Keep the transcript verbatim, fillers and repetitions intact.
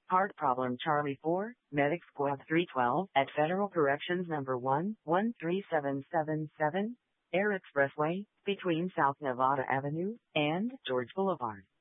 Hard problem Charlie four, Medic Squad three twelve, at Federal Corrections number one, one three seven seven seven, Air Expressway, between South Nevada Avenue and George Boulevard.